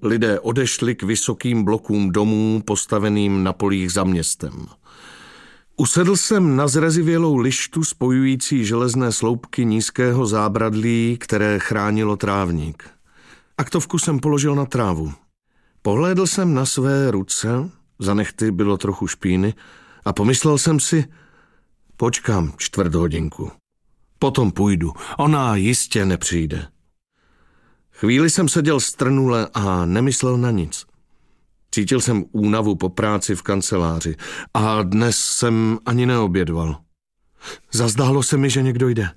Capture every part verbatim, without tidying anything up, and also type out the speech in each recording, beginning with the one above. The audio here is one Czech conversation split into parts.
Lidé odešli k vysokým blokům domů postaveným na polích za městem. Usedl jsem na zrezivělou lištu spojující železné sloupky nízkého zábradlí, které chránilo trávník. Aktovku jsem položil na trávu. Pohlédl jsem na své ruce, za nehty bylo trochu špíny, a pomyslel jsem si, počkám čtvrt hodinku. Potom půjdu, ona jistě nepřijde. Chvíli jsem seděl strnule a nemyslel na nic. Cítil jsem únavu po práci v kanceláři a dnes jsem ani neobědval. Zazdálo se mi, že někdo jde.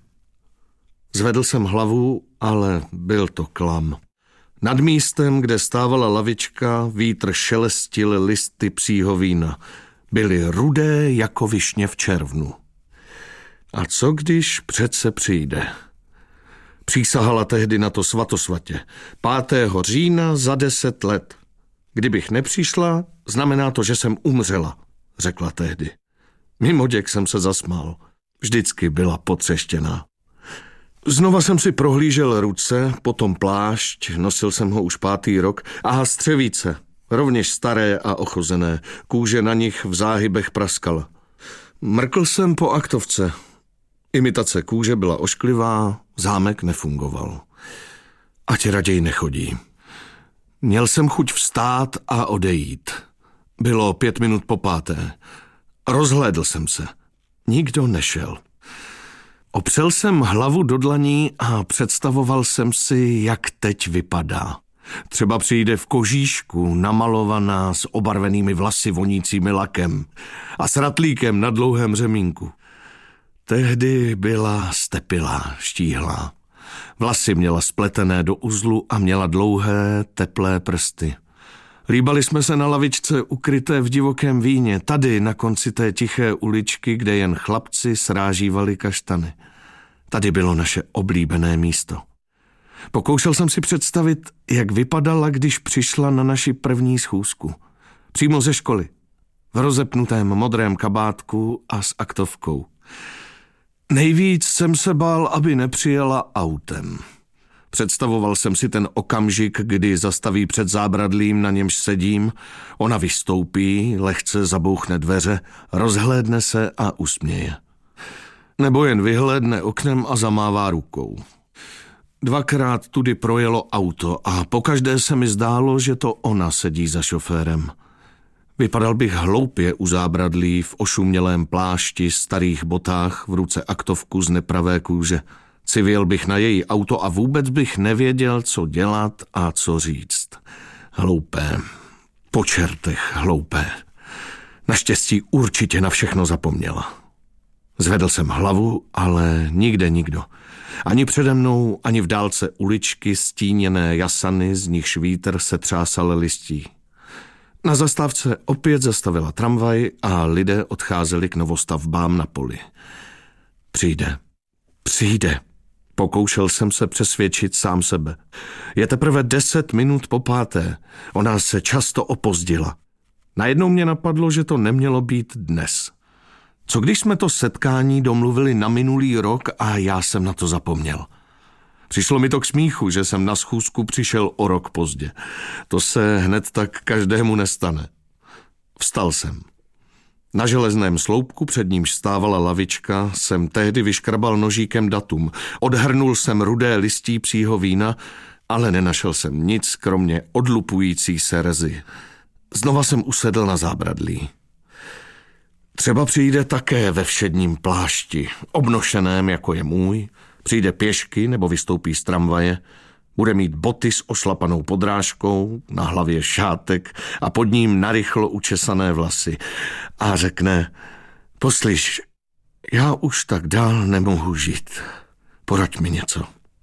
Zvedl jsem hlavu, ale byl to klam. Nad místem, kde stávala lavička, vítr šelestil listy psího vína. Byly rudé jako višně v červnu. A co když přece přijde? Přísahala tehdy na to svatosvatě. pátého října za deset let. Kdybych nepřišla, znamená to, že jsem umřela, řekla tehdy. Mimoděk jsem se zasmál. Vždycky byla potřeštěná. Znova jsem si prohlížel ruce, potom plášť, nosil jsem ho už pátý rok, a střevíce, rovněž staré a ochozené, kůže na nich v záhybech praskala. Mrkl jsem po aktovce. Imitace kůže byla ošklivá, zámek nefungoval. Ať raději nechodí. Měl jsem chuť vstát a odejít. Bylo pět minut po páté. Rozhlédl jsem se. Nikdo nešel. Opřel jsem hlavu do dlaní a představoval jsem si, jak teď vypadá. Třeba přijde v kožíšku, namalovaná s obarvenými vlasy vonícími lakem a s ratlíkem na dlouhém řemínku. Tehdy byla stepilá, štíhlá. Vlasy měla spletené do uzlu a měla dlouhé, teplé prsty. Líbali jsme se na lavičce ukryté v divokém víně, tady na konci té tiché uličky, kde jen chlapci srážívali kaštany. Tady bylo naše oblíbené místo. Pokoušel jsem si představit, jak vypadala, když přišla na naši první schůzku. Přímo ze školy. V rozepnutém modrém kabátku a s aktovkou. Nejvíc jsem se bál, aby nepřijela autem. Představoval jsem si ten okamžik, kdy zastaví před zábradlím, na němž sedím, ona vystoupí, lehce zabouchne dveře, rozhlédne se a usměje. Nebo jen vyhlédne oknem a zamává rukou. Dvakrát tudy projelo auto a pokaždé se mi zdálo, že to ona sedí za šoférem. Vypadal bych hloupě u zábradlí v ošumělém plášti, starých botách, v ruce aktovku z nepravé kůže. Civil bych na její auto a vůbec bych nevěděl, co dělat a co říct. Hloupé. Po čertech hloupé. Naštěstí určitě na všechno zapomněla. Zvedl jsem hlavu, ale nikde nikdo. Ani přede mnou, ani v dálce uličky stíněné jasany, z nichž vítr se třásal listí. Na zastávce opět zastavila tramvaj a lidé odcházeli k novostavbám na poli. Přijde. Přijde. Pokoušel jsem se přesvědčit sám sebe. Je teprve deset minut po páté. Ona se často opozdila. Najednou mě napadlo, že to nemělo být dnes. Co když jsme to setkání domluvili na minulý rok a já jsem na to zapomněl? Přišlo mi to k smíchu, že jsem na schůzku přišel o rok pozdě. To se hned tak každému nestane. Vstal jsem. Na železném sloupku, před nímž stávala lavička, jsem tehdy vyškrabal nožíkem datum. Odhrnul jsem rudé listí psího vína, ale nenašel jsem nic, kromě odlupující se rezy. Znova jsem usedl na zábradlí. Třeba přijde také ve všedním plášti, obnošeném jako je můj, přijde pěšky nebo vystoupí z tramvaje, bude mít boty s ošlapanou podrážkou, na hlavě šátek a pod ním narychlo učesané vlasy a řekne: poslyš, já už tak dál nemohu žít, poraď mi něco.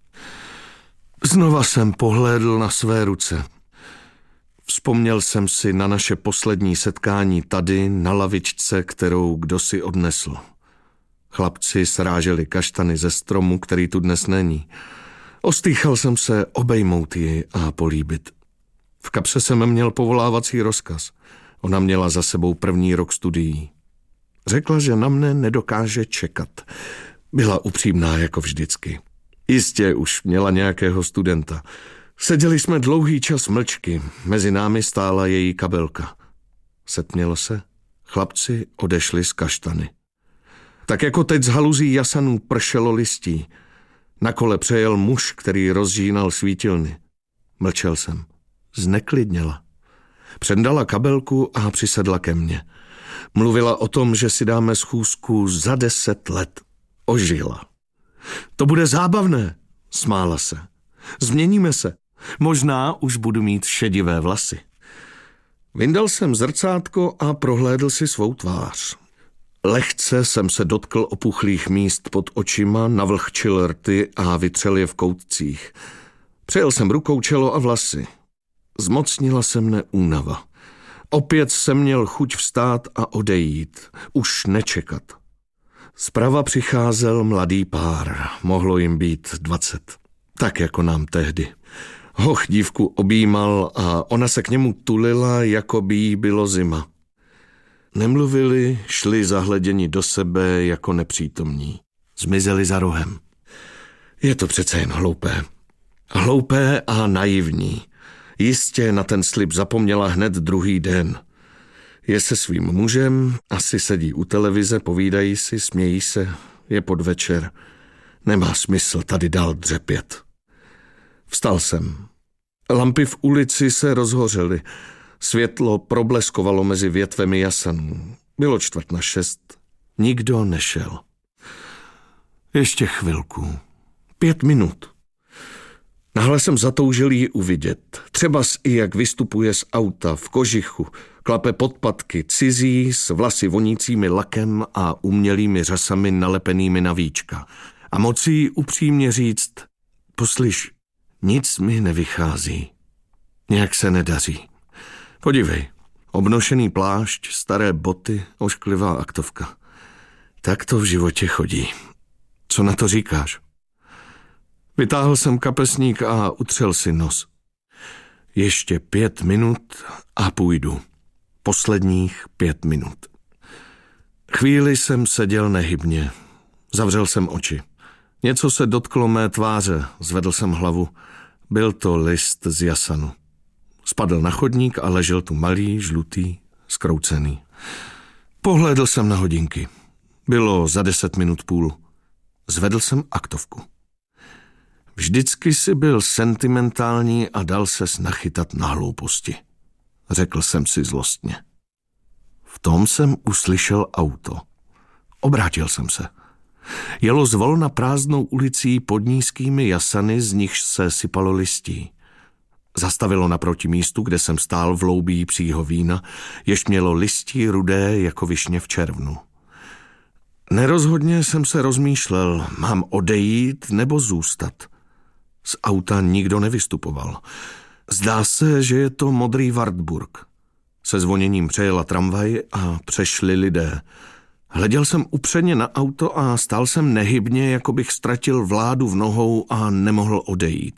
Znova jsem pohlédl na své ruce. Vzpomněl jsem si na naše poslední setkání tady, na lavičce, kterou kdosi odnesl. Chlapci sráželi kaštany ze stromu, který tu dnes není. Ostýchal jsem se obejmout ji a políbit. V kapse jsem měl povolávací rozkaz. Ona měla za sebou první rok studií. Řekla, že na mne nedokáže čekat. Byla upřímná jako vždycky. Jistě už měla nějakého studenta. Seděli jsme dlouhý čas mlčky, mezi námi stála její kabelka. Setmělo se, chlapci odešli z kaštany. Tak jako teď z haluzí jasanů pršelo listí. Na kole přejel muž, který rozžínal svítilny. Mlčel jsem. Zneklidněla. Předala kabelku a přisedla ke mně. Mluvila o tom, že si dáme schůzku za deset let. Ožila. To bude zábavné, smála se. Změníme se. Možná už budu mít šedivé vlasy. Vyndal jsem zrcátko a prohlédl si svou tvář. Lehce jsem se dotkl opuchlých míst pod očima, navlhčil rty a vytřel je v koutcích. Přejel jsem rukou čelo a vlasy. Zmocnila se mne únava. Opět jsem měl chuť vstát a odejít. Už nečekat. Zprava přicházel mladý pár. Mohlo jim být dvacet. Tak jako nám tehdy. Hoch dívku objímal a ona se k němu tulila, jako by jí bylo zima. Nemluvili, šli zahleděni do sebe jako nepřítomní. Zmizeli za rohem. Je to přece jen hloupé. Hloupé a naivní. Jistě na ten slib zapomněla hned druhý den. Je se svým mužem, asi sedí u televize, povídají si, smějí se, je podvečer. Nemá smysl tady dál dřepět. Vstal jsem. Lampy v ulici se rozhořely. Světlo probleskovalo mezi větvemi jasanů. Bylo čtvrt na šest. Nikdo nešel. Ještě chvilku. Pět minut. Nahle jsem zatoužil ji uvidět. Třebas i jak vystupuje z auta v kožichu, klape podpatky cizí s vlasy vonícími lakem a umělými řasami nalepenými na víčka. A moci jí upřímně říct, poslyš, nic mi nevychází. Nějak se nedaří. Podívej, obnošený plášť, staré boty, ošklivá aktovka. Tak to v životě chodí. Co na to říkáš? Vytáhl jsem kapesník a utřel si nos. Ještě pět minut a půjdu. Posledních pět minut. Chvíli jsem seděl nehybně. Zavřel jsem oči. Něco se dotklo mé tváře, zvedl jsem hlavu. Byl to list z jasanu. Spadl na chodník a ležel tu malý, žlutý, zkroucený. Pohlédl jsem na hodinky. Bylo za deset minut půl. Zvedl jsem aktovku. Vždycky si byl sentimentální a dal ses nachytat na hlouposti. Řekl jsem si zlostně. V tom jsem uslyšel auto. Obrátil jsem se. Jelo zvolna prázdnou ulicí pod nízkými jasany, z nichž se sypalo listí. Zastavilo naproti místu, kde jsem stál v loubí psího vína, jež mělo listí rudé jako višně v červnu. Nerozhodně jsem se rozmýšlel, mám odejít nebo zůstat. Z auta nikdo nevystupoval. Zdá se, že je to modrý Wartburg. Se zvoněním přejela tramvaj a přešli lidé. Hleděl jsem upřeně na auto a stál jsem nehybně, jako bych ztratil vládu v nohou a nemohl odejít.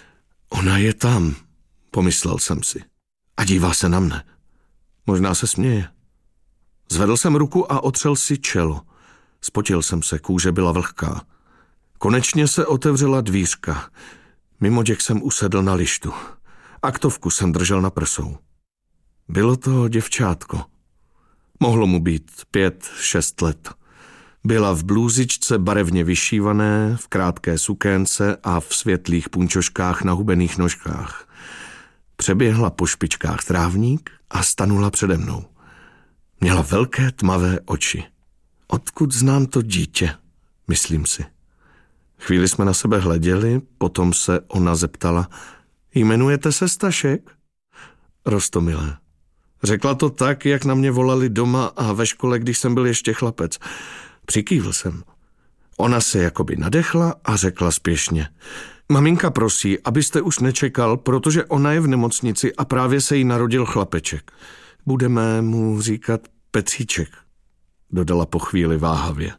Ona je tam, pomyslel jsem si. A dívá se na mne. Možná se směje. Zvedl jsem ruku a otřel si čelo. Spotil jsem se, kůže byla vlhká. Konečně se otevřela dvířka. Mimoděk jsem usedl na lištu. Aktovku jsem držel na prsou. Bylo to děvčátko. Mohlo mu být pět, šest let. Byla v blůzičce barevně vyšívané, v krátké sukénce a v světlých punčoškách na hubených nožkách. Přeběhla po špičkách trávník a stanula přede mnou. Měla velké tmavé oči. Odkud znám to dítě, myslím si. Chvíli jsme na sebe hleděli, potom se ona zeptala, jmenujete se Stašek? Roztomilé. Řekla to tak, jak na mě volali doma a ve škole, když jsem byl ještě chlapec. Přikývl jsem. Ona se jakoby nadechla a řekla spěšně. Maminka prosí, abyste už nečekal, protože ona je v nemocnici a právě se jí narodil chlapeček. Budeme mu říkat Petříček, dodala po chvíli váhavě.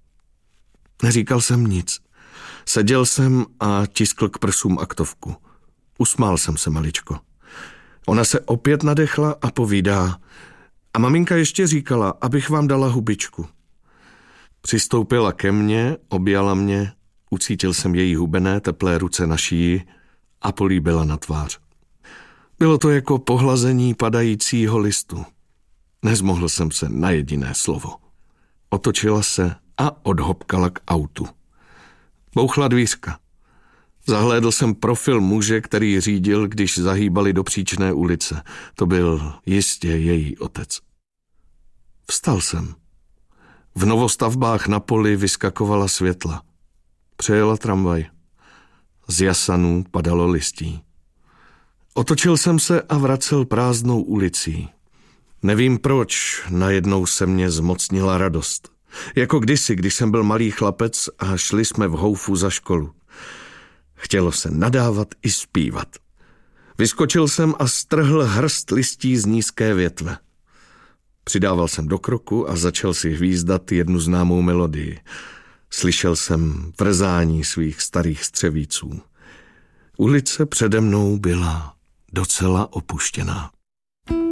Neříkal jsem nic. Seděl jsem a tiskl k prsům aktovku. Usmál jsem se maličko. Ona se opět nadechla a povídá. A maminka ještě říkala, abych vám dala hubičku. Přistoupila ke mně, objala mě, ucítil jsem její hubené teplé ruce na šíji a políbila na tvář. Bylo to jako pohlazení padajícího listu. Nezmohl jsem se na jediné slovo. Otočila se a odhopkala k autu. Bouchla dvířka. Zahlédl jsem profil muže, který řídil, když zahýbali do Příčné ulice. To byl jistě její otec. Vstal jsem. V novostavbách na poli vyskakovala světla. Přejela tramvaj. Z jasanů padalo listí. Otočil jsem se a vracel prázdnou ulicí. Nevím proč, najednou se mě zmocnila radost. Jako kdysi, když jsem byl malý chlapec a šli jsme v houfu za školu. Chtělo se nadávat i zpívat. Vyskočil jsem a strhl hrst listí z nízké větve. Přidával jsem do kroku a začal si hvízdat jednu známou melodii. Slyšel jsem vrzání svých starých střevíců. Ulice přede mnou byla docela opuštěná.